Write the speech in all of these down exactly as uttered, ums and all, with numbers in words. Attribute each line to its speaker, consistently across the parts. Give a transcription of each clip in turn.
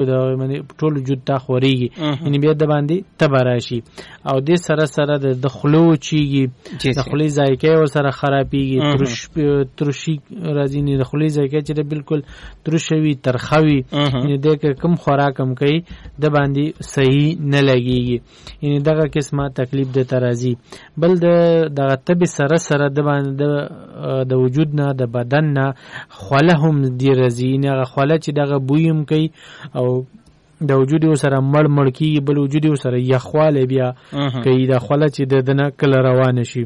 Speaker 1: د منی ټول وجود ته خوريږي یعنی بیا د باندې تبراشي او د سره سره د خلو چیږي د خلی ذایقه ور سره خرابيږي ترش ترشي راځي نه د خلی ذایقه چې بالکل ترشوي ترخوي یعنی د کم خوراک کم کوي د باندې صحیح نه لګيږي یعنی دغه قسمه تکلیف د ترازی بل د دغه تب سره سره د باندې د وجود نه د بدن نه خوله هم دی رازي نه خوله چې دغه بویم کوي او د وجود سره مړ مړ کی بل وجود سره یخواله بیا کوي د خوله چې د دنه کله روان شي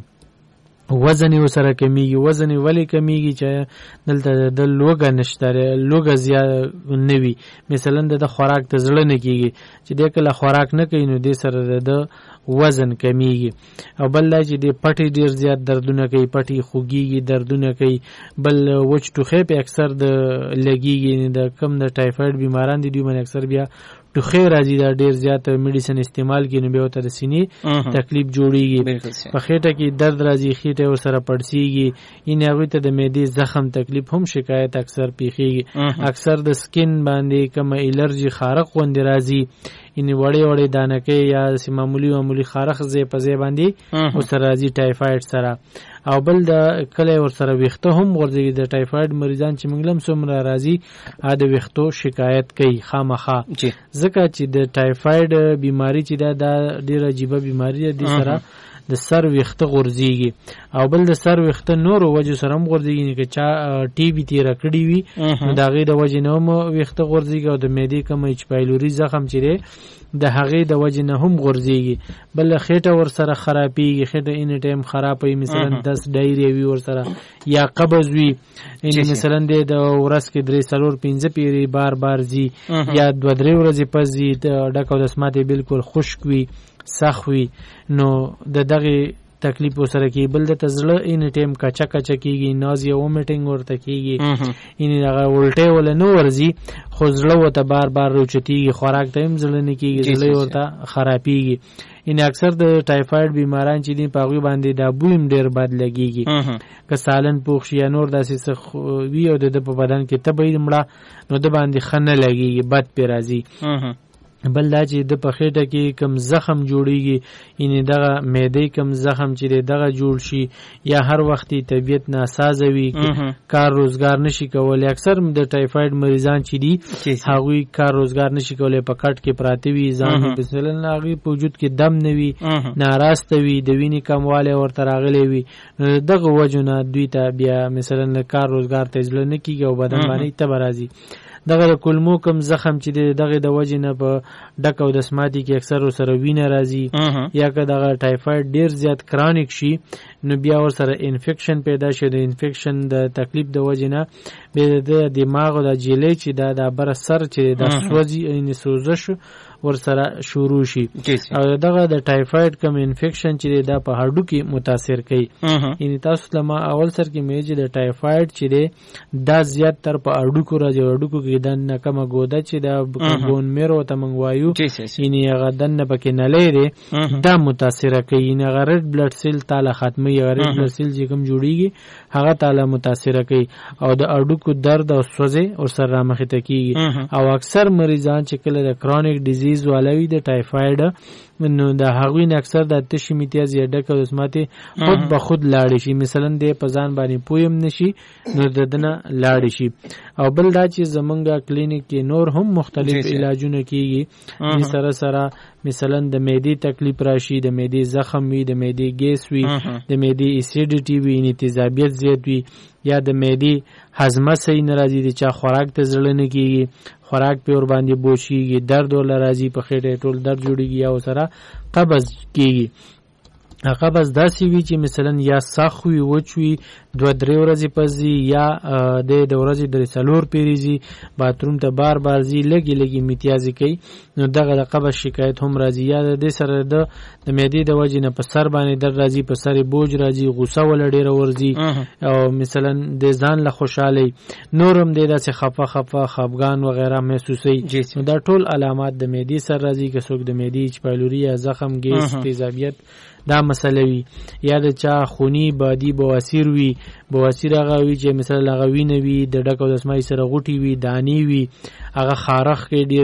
Speaker 1: وزن یې سره کمیږي وزن یې ولې کمیږي چې دلته د لوګه نشته لوګه زیات نوي مثلا د خوراک ته زړه نه کیږي چې د کله خوراک نه کوي نو د سره د وزن کمیږي او بل چې د پټي ډیر زیات دردونه کوي پټي خوږيږي دردونه کوي بل وچ ټوخه په اکثر د لګيږي د کم د ټایفاید بیماران دي دوی من اکثر بیا ټوخه راځي دا ډیر زیات میډیسن استعمال کینو به تر سینې تکلیف جوړیږي په خېټه کې درد راځي خېټه ور سره پړسیږي ان هغه ته د معدې زخم تکلیف هم شکایت اکثر پیخیږي اکثر د سکین باندې کوم الرجی خارق وند راځي ان وړي وړي دانکې یا معمولی معمولی خارخ زې په زې باندې او سره راځي ټایفاید سره او بل د کله ور سره ویخته هم ورځي د ټایفاید مریضان چې منګلم سومره راځي ا د ویختو شکایت کوي خامخا ځکه چې د ټایفاید بیماری چې دا د ډیره عجیب بیماری دی سره د سر ویخته غورځيږي او بل د سر ویخته نور وجه سره هم غورځيږي چې چا ټي بي تیر کړی وي د هغه د وجه نه هم ویخته غورځيږي او د معدې کوم ایچ پایلوري زخم چیرې د هغه د وجه نه هم غورځيږي بل خېټه ور سره خرابيږي خېټه ان ټایم خرابوي مثلا دس ډایریا وی ور سره یا قبض وی ان مثلا د ورځ کې درې سلور پنځه پیری بار بار زی یا دو درې ورځې پس زی ډکه د سماته بالکل خشک وی سخوي نو د دغه تکلیف سره کې بل د تزړه ان ټیم کچا کچا کیږي نازیا وومټینګ ورته کیږي ان هغه ولټه ول نو ورزي خو زړه وته بار بار روچتيږي خوراک ته هم زړه نه کیږي زړه ورته خرابيږي ان اکثر د ټایفاید بیماران چې دي پاغوي باندې د بویم ډیر بد لګيږي که سالن پوښ یا نور داسې وی او د په بدن کې تبعید مړه نو د باندې خنه لګيږي بد پیرازي بل دا چې د پخېټه کې کم زخم جوړیږي ان دغه معدې کم زخم چې دغه جوړ شي یا هر وخت طبيعت ناسازه وي کار روزګار نشي کولای اکثر د ټایفاید مریضان چې دي هغوی کار روزګار نشي کولای په کټ کې پراته وي ځان مثلا هغه په وجود کې دم نوي ناراسته وي د وینې کمواله ورته راغلي وي دغه وجونه دوی ته بیا مثلا کار روزګار ته ځل نه کیږي او بدن باندې تبرازي دغه کلمو کم زخم چې دغه د وجه نه په ډک او د سماتی کې اکثر سره وینه راځي یا که دغه ټایفاید ډیر زیات کرونیک شي نو بیا ور سره انفیکشن پیدا شي د انفیکشن د تکلیف د وجه نه به د دماغ او د جیلې چې د بر سر چې د سوځي ان سوزش ور سره شروع شي او دغه د ټایفاید کم انفیکشن چې د په هډو کې متاثر کوي ان تاسو لمه اول سر کې میج د ټایفاید چې د زیات تر په اډو کو راځي اډو کو کې د نکمه ګوده چې د بون میرو ته منغوایو ان هغه د نه پکې نه لري د متاثر کوي نه غرض بلډ سیل تعالی ختمي غرض بلډ سیل چې کوم جوړیږي هغه تعالی متاثر کوي او د اډو کو درد او سوځي او سر رامخ ته کیږي او اکثر مریضان چې کله د کرونیک ډیزیز والوی د ټایفاید نو د هغوی اکثر د تشی میتیاز یا ډکه عظمت خود به خود لاړ شي مثلا د پزان باندې پویم نشي نو ددنه لاړ شي او بل دا چې زمونږه کلینیک کې نور هم مختلف علاجونه کیږي سره سره مثلا د معدې تکلیف راشي د معدې زخم وي د معدې ګیس وي د معدې اسیډیټي وي ان تیزابیت زیات وي یا د معدې هضمه صحیح نه راځي د چا خوراک ته زړه نه کیږي خوراک په ور باندې بوشيږي درد ول راځي په خېټه ټول درد جوړيږي یا سره قبض کیږي قبض داسې وي چې مثلا یا سخ وي وچوي دو درې ورځې پزي یا د د ورځې درې سلور پیریزي باتروم ته بار بار زی لګي لګي میتیازي کوي نو دغه د قبض شکایت هم راځي یا د سره د د معدې د وجې نه په سر باندې در راځي په سر بوج راځي غوسه ول ډیره ورځي او مثلا د ځان له خوشحالي نورم د داسې خفه خفه خفګان و غیره محسوسي نو دا ټول علامات د معدې سر راځي که څوک د معدې چ پایلوري یا زخم ګیس تیزابیت دا مسله وي یا د چا خونی بادي بواسیر وي بواسیر هغه وي چې مثلا هغه وینه وي د ډکه د اسماعي سره غوټي وي دانی وي هغه خارخ کې ډیر زیات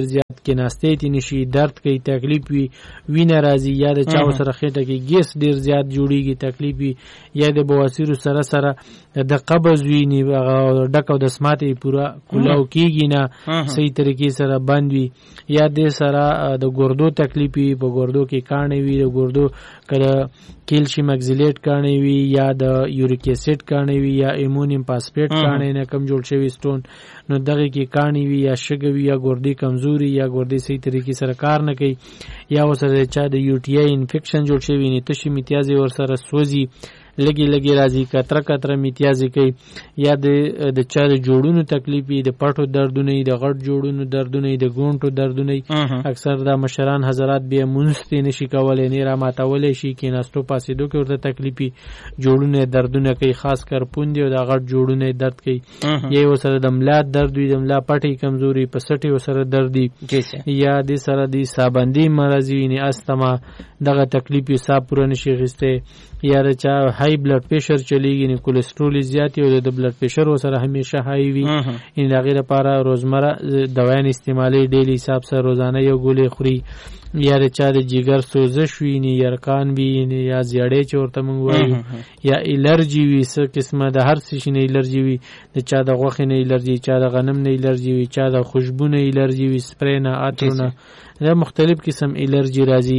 Speaker 1: کې ناستې تی نشي درد کوي تکلیف وي وینه راځي یا د چا سره خېټه کې ګیس ډیر زیات جوړیږي تکلیف وي یا د بواسیر سره سره د قبض وي نی ډکو د سماته پورا کولاو کیږي نه صحیح طریقې سره بند وي یا د سره د ګردو تکلیف وي په ګردو کې کانې وي د ګردو کله کیلشیم اکزیلیټ کانې وي یا د یوریک اسید کانې وي یا ایمونیم فاسفیټ کانې نه کم جوړ شوی سټون نو دغه کې کانې وي یا شګه وي یا ګردې کمزوري یا ګردې صحیح طریقې سره کار نه کوي یا وسره چا د یو ټي آی انفیکشن جوړ شوی نه تشي میتیازي ور سره سوزي لګي لګي راځي کتره کتره میتیازي کوي یا د د چا د جوړونو تکلیف وي د پټو دردونه د غټ جوړونو دردونه د ګونټو دردونه اکثر د مشران حضرات به منستي نشي کولای نه را ماتولې شي کې نستو پاسېدو کې ورته تکلیفي جوړونه دردونه کوي خاص کر پوندې او د غټ جوړونه درد کوي یا وسره د ملا درد وي د ملا پټي کمزوري پسټي وسره درد یا د سره د سابندي مرض وي نه استما دغه تکلیفي صاحب پوره نشي غسته یا د چا های بلډ پریشر چلیږي نه کولیسټرول زیات او د بلډ پریشر وسره همیشه های وي ان دغه لپاره روزمره دوايان استعمالي ډیلی حساب سره روزانه یو ګولې خوري یا د چا د جګر سوزش وي نه یرقان وي نه یا زیړې چورته مونږ وایو یا الرجی وي څه قسمه د هر څه نه الرجی وي د چا د غوښې نه الرجی چا د غنم نه الرجی وي چا د خوشبو نه الرجی وي سپری نه عطرونه دا مختلف قسم الرجی راځي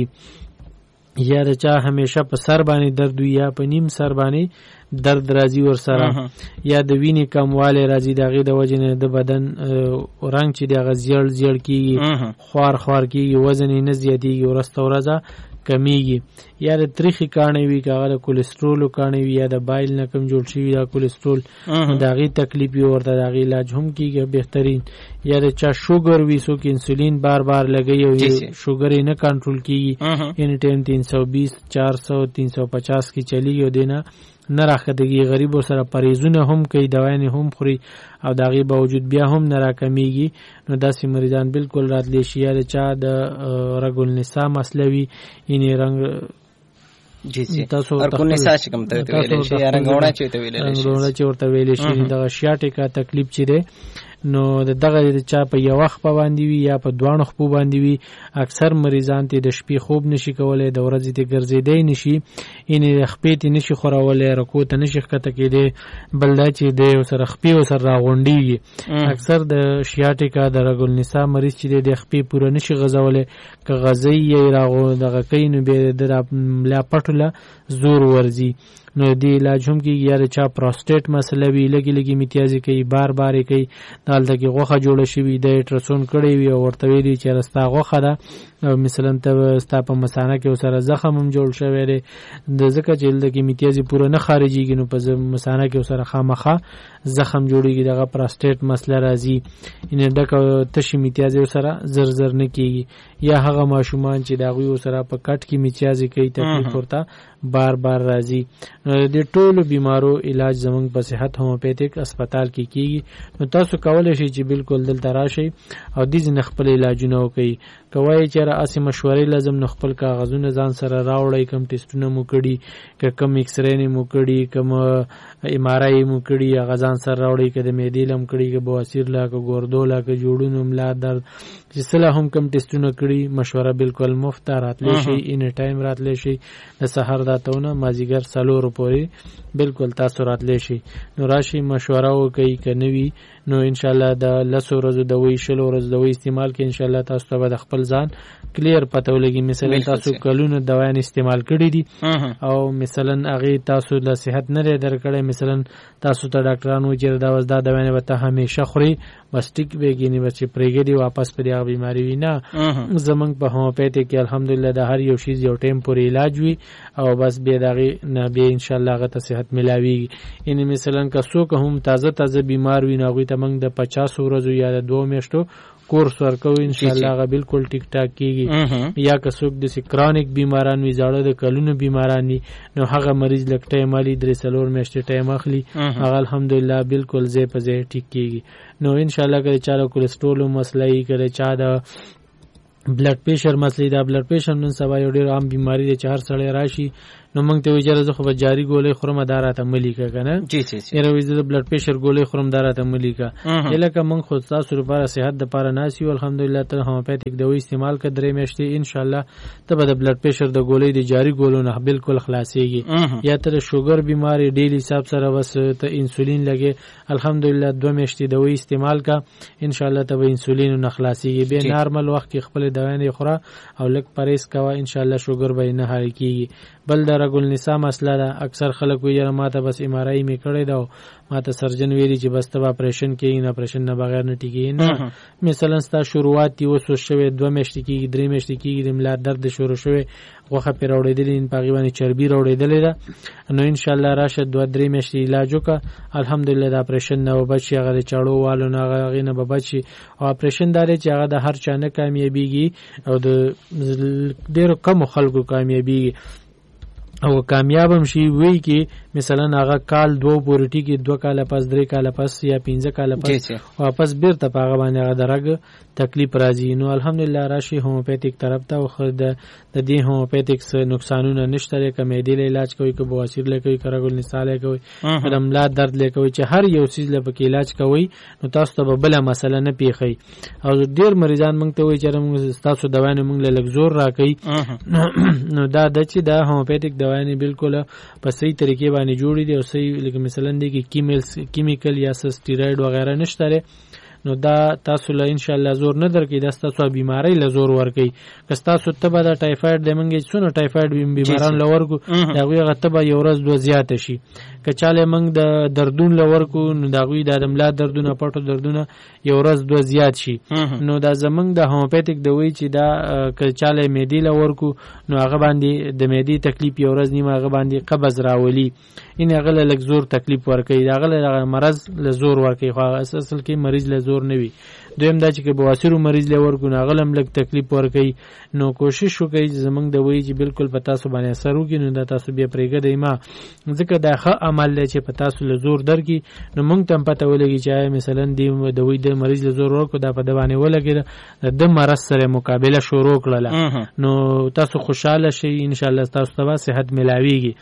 Speaker 1: یا د چا همیشه په سر باندې درد وي یا په نیم سر باندې درد راځي ور سره یا د وینې کمواله راځي دغه د وجه نه د بدن رنگ چې دغه زیړ زیړ کیږي خوار خوار کیږي وزن نه زیاتیږي ورسته ورځه کمیږي یا د تریخي کانې وي کاغه کولیسټرول کانې وي یا د بایل نه کم جوړ شي دا کولیسټرول دغه تکلیف یو ورته دغه علاج هم کیږي بهترین یا د چا شوګر وي سو کې انسولین بار بار لګي او شوګر نه کنټرول کیږي ان ټیم تین سو بیس چار سو تین سو پچاس کې چلیږي او دینه نه راخدګي غریبو سره پریزونه هم کوي دوايانې هم خوري او دغه باوجود بیا هم نه راکمیږي نو داسې مریضان بالکل راتلی شي یا د چا د رګل نساء مسله وي یعنی رنگ
Speaker 2: جی جی تاسو رګل نساء چې کوم ته ویل شي یا رنگونه چې ته ویل شي
Speaker 1: رنگونه چې ورته ویل شي دغه شیاټیکا تکلیف چي دی نو دغه د چا په یو وخت باندې وي یا په دوانو خپو باندې وي اکثر مریضان ته د شپې خوب نشي کولای د ورځې ته ګرځېدای نشي ان خپې ته نشي خورولای رکو ته نشي خته کېده بلدا چې د سره خپې وسر راغونډيږي اکثر د شیاټیکا د رګل نساء مریض چې د خپې پوره نشي غزولای ک غزي یې راغو دغه کین به د لا پټوله زور ورزي نو دی علاج هم کې یا چا پروستیټ مسله وی لګي لګي میتیازي کوي بار بار کوي دالته کې غوخه جوړه شي د الټراسون کړي وي او ورته ویلي چې رستا غوخه ده مثلا ته ستا په مثانه کې سره زخم هم جوړ شوی دی د ځکه چې د کې میتیازي پوره نه خارجيږي نو په مثانه کې سره خامخه زخم جوړيږي دغه پروستیټ مسله راځي ان دغه تشي میتیازي سره زر زر نه کیږي یا هغه ماشومان چې دغه سره په کټ کې میتیازي کوي تکلیف ورته بار بار راځي د ټولو بیمارو علاج زمونږ په صحت هومیوپیتیک هسپتال کې کیږي نو تاسو کولای شئ چې بالکل دلته راشئ او د ځین خپل علاجونه وکړئ کوي چې را اسې مشورې لازم نو خپل کاغذونه ځان سره راوړئ کم ټیسټونه مو کړي کم ایکس رې نه مو کړي کم ایم آر آی مو کړي هغه ځان سره راوړئ کده مېدی لم کړي که بواسیر لا که ګوردو لا که جوړونو ملا درد چې سلا هم کم ټیسټونه کړي مشوره بالکل مفت راتلی شي ان ټایم راتلی شي د سحر داتونه مازیګر سالو پورې بالکل تاسو راتلی شي نو راشي مشوره وکړئ کنه وی نو ان شاء الله د لسو ورځو د وی شلو ورځو د وی استعمال کې ان شاء الله تاسو ته د خپل ځان کلیر پته ولګي مثلا تاسو کلونه دوايان استعمال کړی دي او مثلا هغه تاسو د صحت نه درکړې مثلا تاسو ته ډاکټرانو چې دا وځدا دوايان وته همیشه خوري بس ټیک وګینی بس پرېګې واپس پر هغه بیماری وینا زمنګ په هومیوپیتیک کې الحمدلله د هر یو شی یو ټیم پورې علاج وي او بس به دغه نه به ان شاء الله هغه ته صحت ملاوي ان مثلا که څوک هم تازه تازه بیمار وي نو هغه ته موږ د پچاس ورځو یا د دوه میاشتو کورس ورکو ان شاء الله هغه بالکل ټیک ټاک کیږي یا که څوک د کرونیک بیماران وي زړه د کلونو بیماران وي نو هغه مریض لکټه مالی درې سلور میاشتې ټایم اخلي هغه الحمدلله بالکل زې په زې ټیک کیږي نو ان شاء الله که چا کولیسټرول مسله یې کړي چا د بلډ پریشر مسله دا بلډ پریشر نن سبا یو ډیر عام بیماری دی چې هر سړی راشي نو موږ ته ویل زه خو به جاری ګولې خورم دا راته ملي کا کنه
Speaker 2: جی جی جی
Speaker 1: یره ویل بلډ پریشر ګولې خورم دا راته ملي کا الکه موږ خو تاسو لپاره صحت د لپاره ناسي الحمدلله ته هومیوپیتیک دوا استعمال ک درې میاشتې ان شاء الله ته به د بلډ پریشر د ګولې د جاری ګولو نه بالکل خلاصيږي یا ته شوګر بیماری ډیلی حساب سره بس ته انسولین لګي الحمدلله دوه میاشتې دوا استعمال کا ان شاء الله ته به انسولین نه خلاصيږي به نارمل وخت کې خپل دوا نه خوره او لک پرهیز کوا ان شاء الله شوګر به نه هاري کیږي بل د رګل نساء مسله ده اکثر خلک ویره ماته بس ام ار آی می کړی دا ماته سرجن ویلي چې بس ته اپریشن کوي نه اپریشن نه بغیر نه ټیږي نه مثلا ستا شروعات یو سو شوه دوه میاشتې کیږي درې میاشتې کیږي د ملا درد شروع شوه غوخه پر اوریدلې ان پاغي باندې چربي اوریدلې ده نو ان شاء الله راشه دوه درې میاشتې علاج وکړه الحمدلله د اپریشن نه وبچي هغه چاړو والو نه هغه نه بچي او اپریشن داري چې هغه د هر چا نه کامیابیږي او د ډیرو کم خلکو کامیابیږي او کامیاب هم شي وی کې مثلا هغه کال دوه پورټی کې دوه کال پس درې کال پس یا پنځه کال پس واپس بیرته پاغه باندې هغه درګ تکلیف راځي نو الحمدلله راشي هومیوپیتیک طرف ته او خود د دې هومیوپیتیک څخه نقصانونه نشته کومې دی علاج کوي که بواسیر لکوي کرګل نساله کوي رملا درد لکوي چې هر یو چیز لپاره علاج کوي نو تاسو ته بل مسله نه پیخي او ډیر مریضان مونږ ته وایي چې موږ تاسو دوا نه مونږ له لږ زور راکړي نو دا د چې دا هومیوپیتیک دوايانې بالکل په صحیح طریقې باندې جوړې دي او صحیح لکه مثلا دي کې کیمیکل کیمیکل یا سټیراید وغیرہ نشته نو دا تاسو له ان شاء الله زور نه درکې دا تاسو بیماری له زور ورکې که تاسو ته به د ټایفاید د منګې څونه ټایفاید بیماران لورکو دا غوي غته به یو ورځ دوه زیات شي که چاله منګ د دردون لورکو نو دا غوي د دملا دردونه پټو دردونه یو ورځ دوه زیات شي نو دا زمنګ د هومیوپیتیک دوی چې دا که چاله معدې لورکو نو هغه باندې د معدې تکلیف یو ورځ نیمه هغه باندې قبض راولي ان هغه لږ زور تکلیف ورکې دا هغه مرض له زور ورکې خو اصل کې مریض له زور نه وي دویم دا چې کې بواسیر مریض له ورګو غلم لګ تکلیف ورکې نو کوشش وکړئ زمنګ د وی چې بالکل پتا سو باندې اثر وکړي نو دا تاسو بیا پرېګه دی ما ځکه دا ښه عمل دی چې پتا سو له زور درکې نو مونږ تم پته ولګي چې مثلا دی د وی د مریض له زور ورکو دا په دوانه ولګي د مرض سره مقابله شروع کړله نو تاسو خوشاله شئ ان شاء الله تاسو ته صحت ملاويږي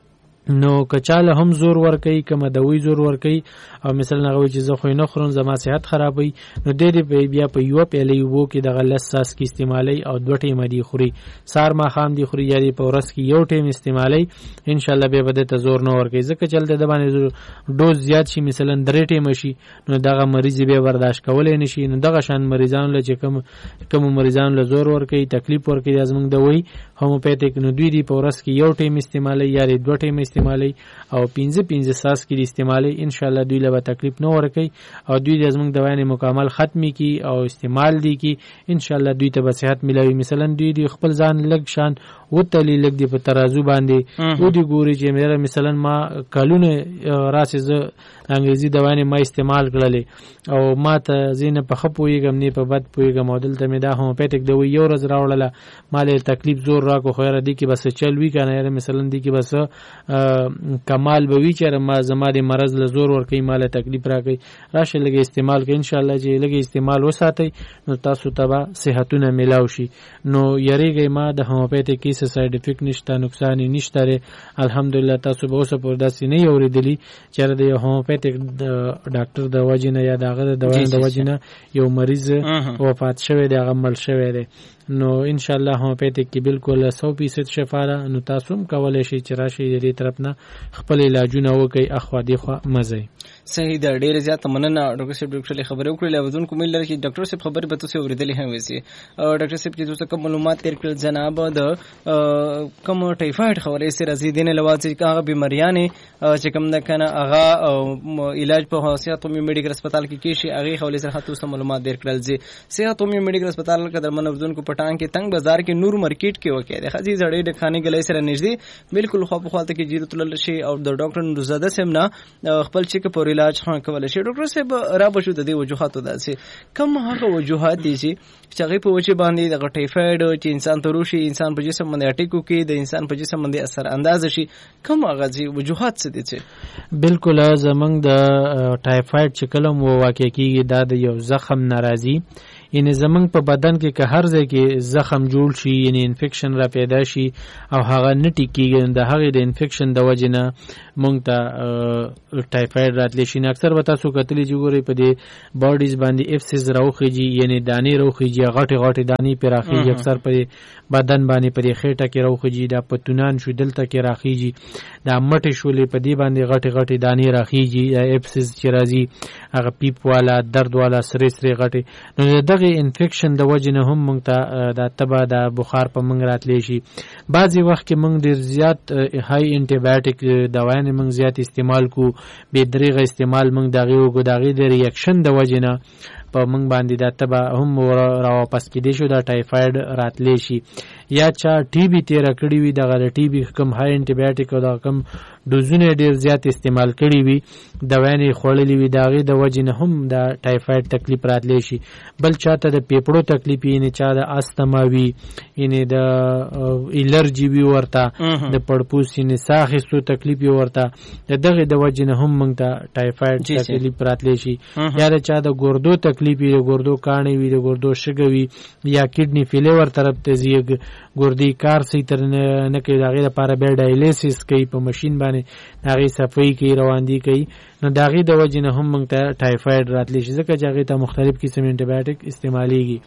Speaker 1: نو کچاله هم زور ور کوي کوم دوی زور ور کوي او مثلا هغه چې زه خو نه خورم زما صحت خرابوي نو د دې بیا په یو پیلې وو کې د غلط ساس کې استعمالي او دوه ټیمه دی خوري سار ما خام دی خوري یا دی په ورځ کې یو ټیم استعمالي ان شاء الله به بده ته زور نه ور کوي ځکه چلته د باندې ډوز زیات شي مثلا درې ټیمه شي نو دغه مریض به برداشت کولای نشي نو دغه شان مریضان له چې کوم کوم مریضان له زور ور کوي تکلیف ور کوي ازمنګ دوی هومیوپیتیک نو دوی دی په ورځ کې یو ټیم استعمالي یا دی دوه ټیم استعمالي او پنځه پنځه ساس کې استعمالي ان شاء الله دوی له تکلیف نه ورکي او دوی د زمنګ دوايانې مکمل ختمي کی او استعمال دي کی ان شاء الله دوی ته به صحت ملوي مثلا دوی د خپل ځان لګ شان وتلی لګ دی په ترازو باندې و دي ګوري چې مېره مثلا ما کالونه راسه انګریزي دوايانې ما استعمال کړلې او ما ته زینه په خپويګم نه په بد پويګم او دلته مې دا هومیوپیتیک دوی یو ورځ راوړله مال تکلیف زور راکو خو دی کی بس چل وی کنه مثلا دی کی بس کمال به وی چې ما زما د مرض له زور ور کوي مال تکلیف راکړي راشه لګي استعمال کوي ان شاء الله چې لګي استعمال وساتئ نو تاسو ته صحتونه ملاوي شي نو یریږي ما د هومیوپیتیک کیسه ساید افیکټ نشته نقصان نشته الحمدلله تاسو به اوسه پر داسې نه اوریدلی چې د هومیوپیتیک ډاکټر د وجنه یا دغه د دوا د وجنه یو مریض وفات شوی دی عمل شوی دی نو ان شاء الله هومیوپیتیک کې بالکل سو فیصد شفا ده نو تاسو هم کولای شئ چې راشي دې طرف نه خپل علاجونه وکړي اخوا دی خو مزه
Speaker 2: صحیح ده ډیر زیات مننه ډاکټر صاحب ډاکټر خبرې وکړې لوزون کوم لري چې ډاکټر صاحب خبرې به تاسو اوریدلې هم وسی ډاکټر صاحب چې تاسو کوم معلومات تیر کړل جناب د کوم ټایفاید خبرې سره زیدنه لوازم هغه بیماریانه چې کوم نه کنه هغه علاج په صحت عمومي میډیکل هسپتال کې کیشي هغه حواله سره تاسو معلومات تیر کړل چې صحت عمومي میډیکل هسپتال کې د منورزون کو پټان کې تنگ بازار کې نور مارکیټ کې وکړي د خزي زړې د خاني غلې سره نږدې بالکل خو په حالت کې جیرو تل شي او د ډاکټر نورزاده سیمنا خپل چې په علاج خان کولای شي ډاکټر صاحب را بشو د دې وجوهاتو داسې کوم هغه وجوهات دي چې هغه په وجه باندې د ټایفاید چې انسان ته روشي انسان په جسم باندې اټیکو کې د انسان په جسم باندې اثر انداز شي کوم هغه وجوهات څه دي چې
Speaker 1: بالکل زمنګ د ټایفاید چې کلم واقع کیږي دا د یو زخم ناراضي یعنی زمونږ په بدن کې که هر ځای کې زخم جوړ شي یعنی انفیکشن را پیدا شي او هغه نه ټیکیږي د هغې د انفیکشن د وجې نه مونږ ته ټایفاید راتلی شي. اکثر به تاسو کتلی چې ګورئ په دې باډیز باندې افسز راوخیږي یعنی دانې راوخیږي غټې غټې دانې پرې راخیږي اکثر په بدن باندې په دې خېټه کې راوخیږي دا پتونان شو دلته کې راخیږي دا مټې شولې په دې باندې غټې غټې دانې راخیږي افسز چې راځي هغه پیپ والا درد والا سرې سرې غټې نو دغه انفیکشن د وجې نه هم مونږ ته دا تبه د بخار په مونږ راتلی شي. بعضې وخت کې مونږ ډېر زیات های انټي بایوټیک دوايانې مونږ زیات استعمال کو بې دریغه استعمال مونږ د هغې وکړو د هغې د ریاکشن د وجې نه په مونږ باندې دا تبه هم را واپس کېدی شو دا ټایفاید راتلی شي. یا چا ټي بي تیره کړې وي دغه د ټي بي کوم های انټي بایوټیک او دغه کوم ډوزونه ډېر زیات استعمال کړي وي دوايانې خوړلې وي د هغې د وجې نه هم دا ټایفاید تکلیف راتلی شي. بل چاته د پیپړو تکلیف وي یعنې چا د استما وي یعنې د الرجي وي ورته د پړپوس یعنې ساه اخیستو تکلیف وي ورته د دغې د وجې نه هم موږ ته ټایفاید تکلیف راتلی شي. یا د چا د ګردو تکلیف وي د ګردو کاڼې وي د ګردو شګه وي یا کډني فیلیور طرف ته ځي ګردې کار صحیح تر نه کوي د هغې لپاره بیا ډایلیسیس کوي په مشین باندې د هغې صفایي کوي رواندي کوي نو د هغې د وجې نه هم موږ ته ټایفاید راتلی شي ځکه چې هغې ته مختلف قسم انټي بایوټیک استعمالیږي.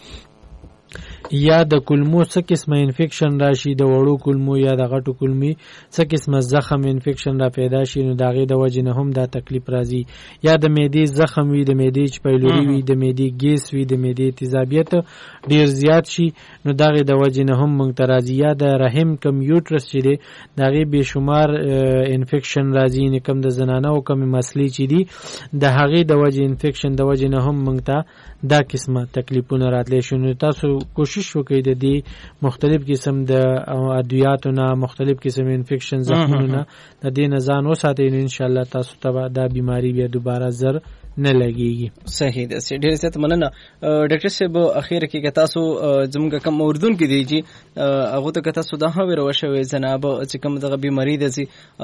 Speaker 1: یا د کلمو څه قسمه انفیکشن راشي د وړو کلمو یا د غټو کلمې څه قسمه زخم انفیکشن را پیدا شي نو د هغې د وجې نه هم دا تکلیف راځي. یا د معدې زخم وي د معدې چپیلوري وي د معدې ګیس وي د معدې تیزابیت ډېر زیات شي نو د هغې د وجې نه هم موږ ته راځي. یا د رحم کم یوټرس چې دی د هغې بې شمار انفیکشن راځي یعنې کم د زنانو کمې مسلې چې دي د هغې د وجې انفیکشن د وجې نه هم موږ ته دا قسمه تکلیفونه راتلی شي. نو تاسو کوشش وکړئ د دې مختلف قسم د ادویاتو نه مختلف قسم انفیکشن زخمونو نه د دې نه ځان وساتئ نو انشاءالله تاسو ته دا بیماری بیا دوباره زر نه لګیږي.
Speaker 2: صحیح ده. ډېر زیات مننه ډاکټر صاحب. اخر کې که تاسو زموږ کوم اردوونکي دي چې هغو ته که تاسو دا هم ویروه شوی جناب چې کوم دغه بیماري ده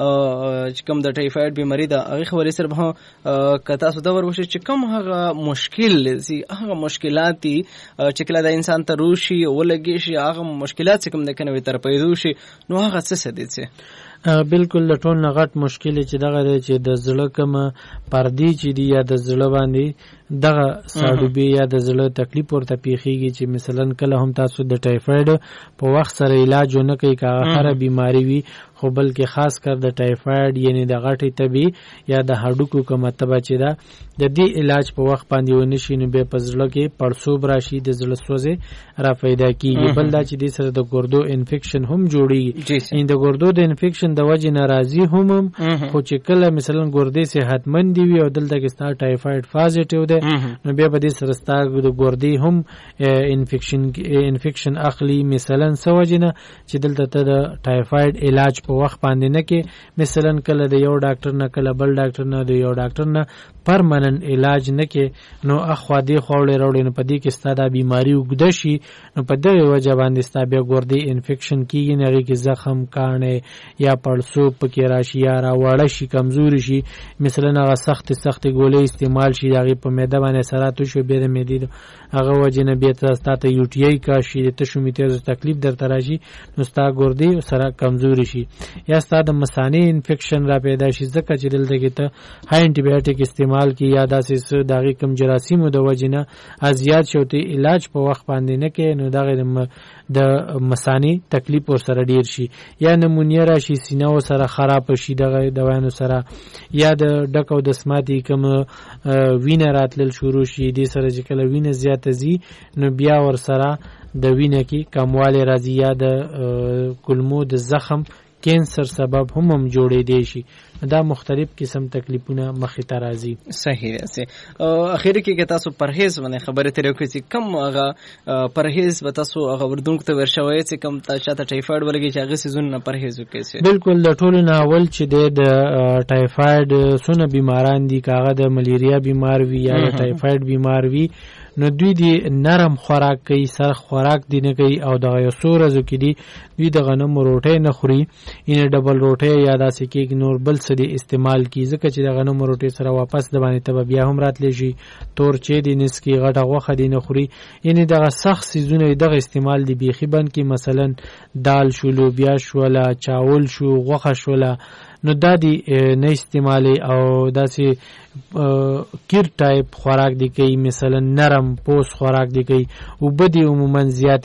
Speaker 2: چې کوم د ټایفاید بیماري ده هغې خبرې سره به که تاسو دا ور وشئ چې کوم هغه مشکل چې هغه مشکلات دي چې کله د انسان ته روشي ولګي شي هغه مشکلات چې کوم د کنه وي تر پیدا شي نو هغه څه څه دي چې
Speaker 1: بالکل د ټول نه غټ مشکل چې دغه دی چې د زړه کومه پردې چې دي یا د زړه باندې دغه ساډوبې یا د زړه تکلیف ورته پیښیږي چې مثلا کله هم تاسو د ټایفاید په وخت سره علاج ونه کوي که هره بیماری وي خو بلکې خاص کر د ټایفاید یعنی د غټې تبې یا د هډوکو کومه تبه چې ده د دې علاج په وخت باندې ونه شي نو بیا په زړه کې پړسوب راشي د زړه سوځې را پیدا کېږي. بل دا چې دې سره د ګردو انفیکشن هم جوړېږي د ګردو د انفیکشن د وجې ناراضي هم هم خو چې کله مثلا ګردې صحتمندې وي او دلته کې ستا ټایفاید پازیټیو دی نو بیا په دې سره ستا د ګردې هم انفیکشن انفیکشن اخلي مثلا څه وجې نه چې دلته ته د ټایفاید علاج په وخت باندې نه کې مثلا کله د یو ډاکټر نه کله بل ډاکټر نه د یو ډاکټر نه پرمنن علاج نه کې نو اخوا دې خواړې راوړې نو په دې کې ستا دا بیماري اوږده شي نو په دغې وجه باندې ستا بیا ګردې انفیکشن کېږي نو هغې کې زخم کاڼې یا پړسوب پکې راشي یا راوړه شي کمزوري شي مثلا هغه سختې سختې ګولۍ استعمال شي د هغې په معده باندې اثرات وشي بیا د معدې هغه وجې نه بیا ستا ته یو ټي آی کاشي د تشو میتیازو تکلیف درته راشي نو ستا ګردې سره کمزوري شي. یا ستا د مثانې انفیکشن را پیدا شي ځکه چې دلته کې ته های انټي بایوټیک استعمال کی یا داسې څه د هغې کوم جراثیمو د وجې نه ازیات شي او ته علاج په وخت باندې نه کوې نو دغې د مثانې تکلیف ورسره ډېر شي. یا نمونیا راشي سینه ورسره خرابه شي دغه دوایانو سره. یا د ډک او د سماتې کوم وینه راتلل شروع شي دې سره چې کله وینه زیاته ځي نو بیا ورسره د وینه کې کموالی راځي یا د کلمو د زخم کینسر سبب هم هم جوړېدی شي. دا مختلف قسم تکلیفونه مخې ته راځي.
Speaker 2: صحیح دی. اخر کې که تاسو پرهیز باندې خبرې ترې وکړئ چې کوم هغه پرهیز به تاسو هغه اردوونکو ته ورشوئ چې کوم چاته ټایفاید ولګي چې هغه څیزونه نه پرهیز وکړي.
Speaker 1: بالکل د ټولو نه اول چې دی د ټایفاید څونه بیماران دي که هغه د ملیریا بیمار وي یا د ټایفاید بیمار وي نو دوی دی نرم خوراک کوي، سر خوراک دی نه کوي او دغه یو څو ورځو کې دی دوی د غنمو روټۍ نه خوري، یعنې ډبل روټۍ یا داسې کیک نور بل څه دی استعمال کی، ځکه چې د غنمو روټۍ سره واپس د باندې ته بیا هم راتلی شي، تور چای دی نسکي، غټه غوښه دی نه خوري، یعنې دغه سخت څیزونه دغه استعمال دی بیخي بند کی، مثلا دال شو، لوبیا شوله، چاول شو، غوښه شوله، نو دا دی نه استعمالی او داسې کیر ټایپ خوراک دی کوي، مثلا نرم پوست خوراک دی کوي، اوبه دی عموما زیات